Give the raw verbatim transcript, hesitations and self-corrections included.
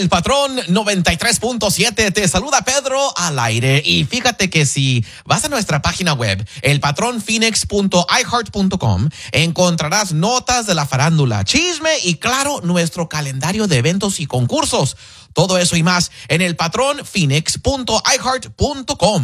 El Patrón noventa y tres punto siete te saluda Pedro al aire, y fíjate que si vas a nuestra página web el patrón phoenix punto i heart punto com encontrarás notas de la farándula, chisme y claro, nuestro calendario de eventos y concursos. Todo eso y más en el patrón phoenix punto i heart punto com.